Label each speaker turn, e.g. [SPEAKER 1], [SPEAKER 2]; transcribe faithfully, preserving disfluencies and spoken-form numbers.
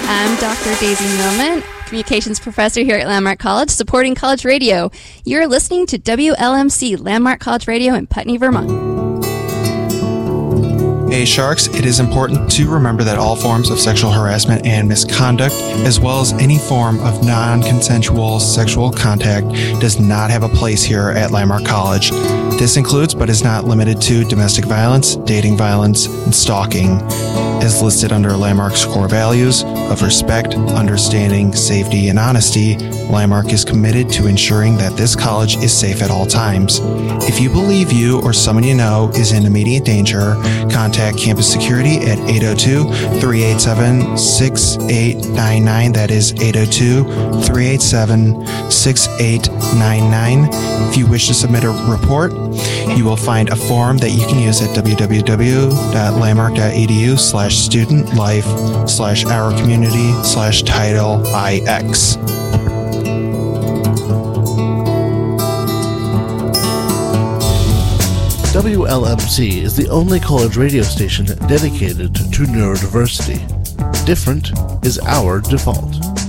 [SPEAKER 1] I'm Doctor Daisy Millman, Communications Professor here at Landmark College, supporting college radio. You're listening to W L M C, Landmark College Radio in Putney, Vermont.
[SPEAKER 2] Hey Sharks, it is important to remember that all forms of sexual harassment and misconduct, as well as any form of non-consensual sexual contact, does not have a place here at Landmark College. This includes, but is not limited to, domestic violence, dating violence, and stalking, as listed under Landmark's core values of respect, understanding, safety, and honesty. Landmark is committed to ensuring that this college is safe at all times. If you believe you or someone you know is in immediate danger, contact campus security at eight oh two, three eight seven, six eight nine nine. That is eight oh two, three eight seven, six eight nine nine. If you wish to submit a report, you will find a form that you can use at w w w dot landmark dot e d u slash student life slash our community slash title I X.
[SPEAKER 3] W L M C is the only college radio station dedicated to neurodiversity. Different is our default.